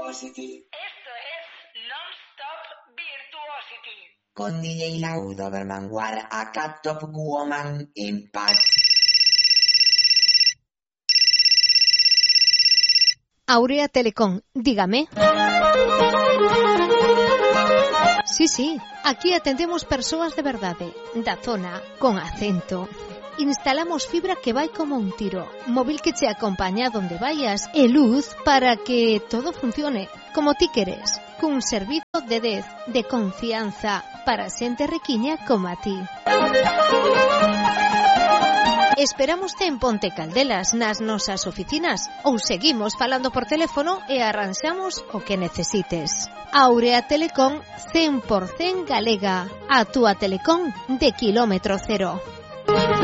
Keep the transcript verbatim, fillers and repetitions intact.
Virtuosity. Esto es Non-Stop Virtuosity. Con D J Lau, Doberman War, acá Top Woman, Impact. Aurea Telecom, dígame. Sí, sí, aquí atendemos persoas de verdade, da zona, con acento. Instalamos fibra que vai como un tiro, móvil que te acompaña donde vayas e luz para que todo funcione como ti queres, cun servizo de dez, de confianza, para xente riquiña como a ti. Esperámoste en Ponte Caldelas, nas nosas oficinas, ou seguimos falando por teléfono e arranxamos o que necesites. Aurea Telecom cen por cen galega, a túa telecom de kilómetro cero.